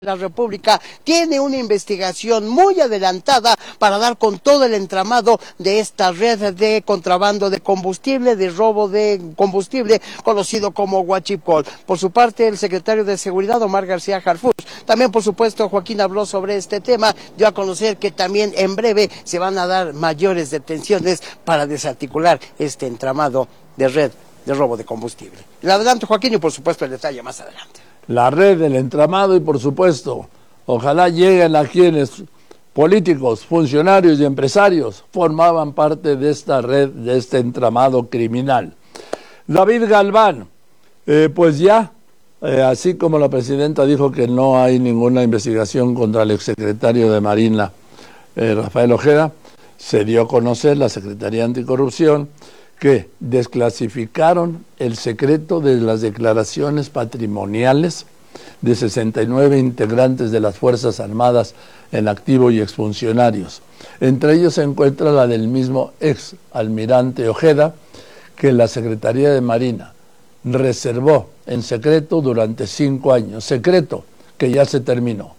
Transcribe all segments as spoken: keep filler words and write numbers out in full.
La República tiene una investigación muy adelantada para dar con todo el entramado de esta red de contrabando de combustible, de robo de combustible, conocido como huachicol. Por su parte, el secretario de Seguridad, Omar García Harfuch, también por supuesto Joaquín habló sobre este tema, dio a conocer que también en breve se van a dar mayores detenciones para desarticular este entramado de red de robo de combustible. Le adelanto, Joaquín, y por supuesto el detalle más adelante. La red, el entramado y por supuesto, ojalá lleguen a quienes políticos, funcionarios y empresarios formaban parte de esta red, de este entramado criminal. David Galván, eh, pues ya, eh, así como la presidenta dijo que no hay ninguna investigación contra el exsecretario de Marina, eh, Rafael Ojeda, se dio a conocer la Secretaría Anticorrupción que desclasificaron el secreto de las declaraciones patrimoniales de sesenta y nueve integrantes de las Fuerzas Armadas en activo y exfuncionarios. Entre ellos se encuentra la del mismo ex almirante Ojeda, que la Secretaría de Marina reservó en secreto durante cinco años, secreto que ya se terminó.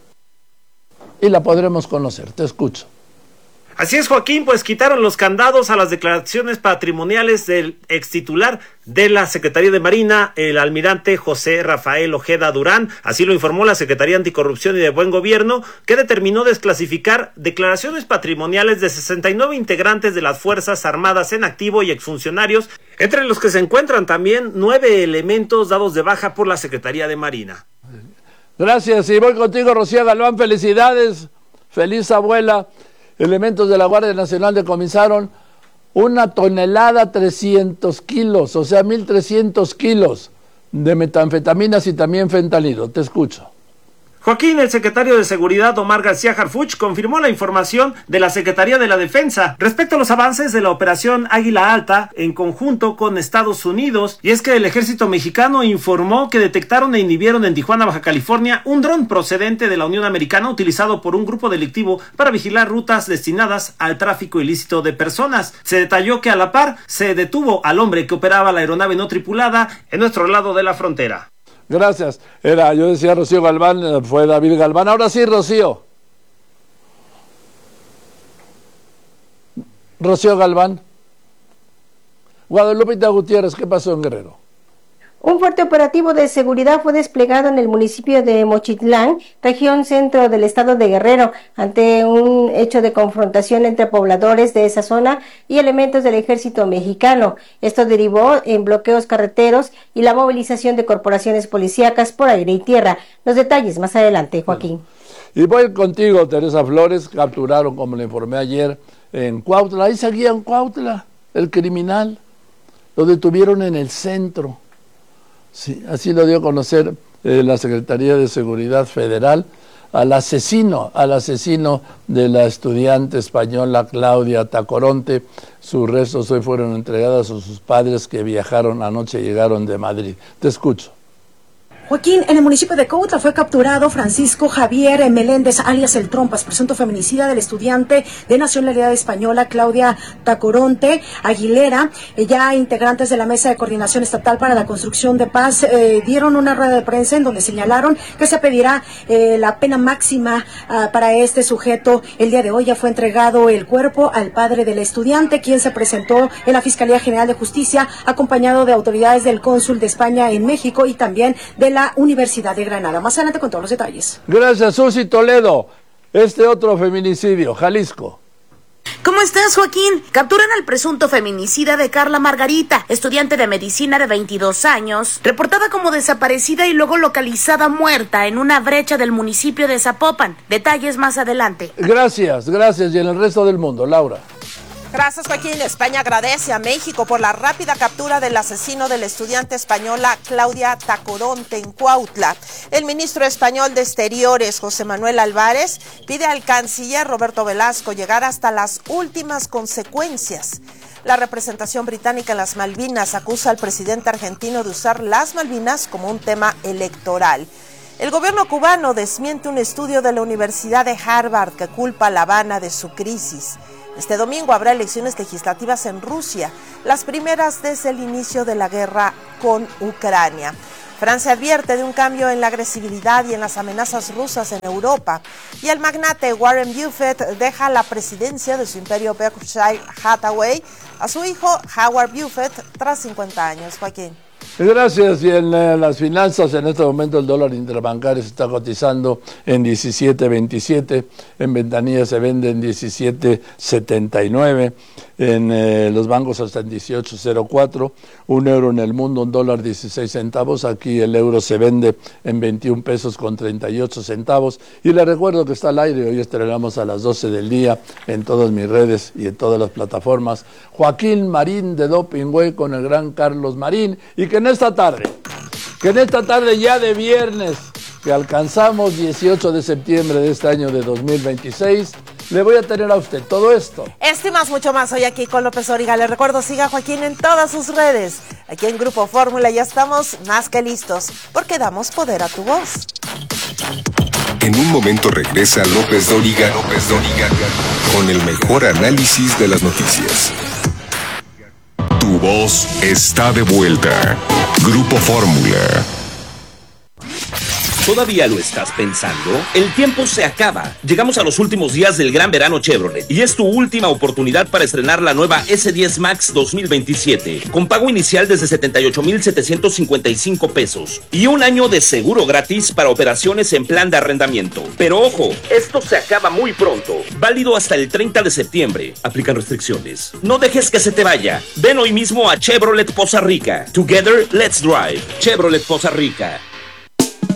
Y la podremos conocer, te escucho. Así es, Joaquín, pues quitaron los candados a las declaraciones patrimoniales del extitular de la Secretaría de Marina, el almirante José Rafael Ojeda Durán. Así lo informó la Secretaría Anticorrupción y de Buen Gobierno, que determinó desclasificar declaraciones patrimoniales de sesenta y nueve integrantes de las Fuerzas Armadas en activo y exfuncionarios, entre los que se encuentran también nueve elementos dados de baja por la Secretaría de Marina. Gracias, y voy contigo, Rocío Galván. Felicidades, feliz abuela. Elementos de la Guardia Nacional decomisaron una tonelada trescientos kilos, o sea, mil trescientos kilos de metanfetaminas y también fentanilo. Te escucho. Joaquín, el secretario de Seguridad, Omar García Harfuch, confirmó la información de la Secretaría de la Defensa respecto a los avances de la operación Águila Alta en conjunto con Estados Unidos, y es que el ejército mexicano informó que detectaron e inhibieron en Tijuana, Baja California, un dron procedente de la Unión Americana utilizado por un grupo delictivo para vigilar rutas destinadas al tráfico ilícito de personas. Se detalló que a la par se detuvo al hombre que operaba la aeronave no tripulada en nuestro lado de la frontera. Gracias. Era, yo decía Rocío Galván, fue David Galván. Ahora sí, Rocío. Rocío Galván. Guadalupe Gutiérrez, ¿qué pasó en Guerrero? Un fuerte operativo de seguridad fue desplegado en el municipio de Mochitlán, región centro del estado de Guerrero, ante un hecho de confrontación entre pobladores de esa zona y elementos del ejército mexicano. Esto derivó en bloqueos carreteros y la movilización de corporaciones policíacas por aire y tierra. Los detalles más adelante, Joaquín. Y voy contigo, Teresa Flores. Capturaron, como le informé ayer, en Cuautla. Ahí seguía en Cuautla el criminal. Lo detuvieron en el centro. Sí, así lo dio a conocer eh, la Secretaría de Seguridad Federal al asesino, al asesino de la estudiante española Claudia Tacoronte. Sus restos hoy fueron entregados a sus padres que viajaron anoche, llegaron de Madrid. Te escucho. Joaquín, en el municipio de Cuautla fue capturado Francisco Javier Meléndez, alias El Trompas, presunto feminicida del estudiante de nacionalidad española Claudia Tacoronte Aguilera. Ya integrantes de la Mesa de Coordinación Estatal para la Construcción de Paz eh, dieron una rueda de prensa en donde señalaron que se pedirá eh, la pena máxima uh, para este sujeto. El día de hoy ya fue entregado el cuerpo al padre del estudiante, quien se presentó en la Fiscalía General de Justicia, acompañado de autoridades del cónsul de España en México y también de la Universidad de Granada. Más adelante con todos los detalles. Gracias, Susi Toledo. Este otro feminicidio, Jalisco. ¿Cómo estás, Joaquín? Capturan al presunto feminicida de Carla Margarita, estudiante de medicina de veintidós años, reportada como desaparecida y luego localizada muerta en una brecha del municipio de Zapopan. Detalles más adelante. Gracias, gracias. Y en el resto del mundo, Laura. Gracias, Joaquín. España agradece a México por la rápida captura del asesino de la estudiante española Claudia Tacoronte en Cuautla. El ministro español de Exteriores, José Manuel Álvarez, pide al canciller Roberto Velasco llegar hasta las últimas consecuencias. La representación británica en las Malvinas acusa al presidente argentino de usar las Malvinas como un tema electoral. El gobierno cubano desmiente un estudio de la Universidad de Harvard que culpa a La Habana de su crisis. Este domingo habrá elecciones legislativas en Rusia, las primeras desde el inicio de la guerra con Ucrania. Francia advierte de un cambio en la agresividad y en las amenazas rusas en Europa. Y el magnate Warren Buffett deja la presidencia de su imperio Berkshire Hathaway a su hijo Howard Buffett tras cincuenta años. Joaquín. Gracias. Y en eh, las finanzas, en este momento el dólar interbancario se está cotizando en diecisiete veintisiete, en ventanilla se vende en diecisiete setenta y nueve, en eh, los bancos hasta en dieciocho cero cuatro, un euro en el mundo, un dólar dieciséis centavos, aquí el euro se vende en veintiún pesos con treinta y ocho centavos, y le recuerdo que está al aire, hoy estrenamos a las doce del día en todas mis redes y en todas las plataformas, Joaquín Marín de Dopingüe con el gran Carlos Marín, y que en esta tarde, que en esta tarde ya de viernes, que alcanzamos dieciocho de septiembre de este año de dos mil veintiséis, le voy a tener a usted todo esto. Esto y más, mucho más hoy aquí con López Dóriga. Le recuerdo, siga a Joaquín en todas sus redes. Aquí en Grupo Fórmula ya estamos más que listos, porque damos poder a tu voz. En un momento regresa López Dóriga, López Dóriga, con el mejor análisis de las noticias. Tu voz está de vuelta. Grupo Fórmula. ¿Todavía lo estás pensando? El tiempo se acaba. Llegamos a los últimos días del gran verano Chevrolet y es tu última oportunidad para estrenar la nueva ese diez Max dos mil veintisiete con pago inicial desde setenta y ocho mil setecientos cincuenta y cinco pesos y un año de seguro gratis para operaciones en plan de arrendamiento. Pero ojo, esto se acaba muy pronto. Válido hasta el treinta de septiembre. Aplican restricciones. No dejes que se te vaya. Ven hoy mismo a Chevrolet Poza Rica. Together, let's drive. Chevrolet Poza Rica.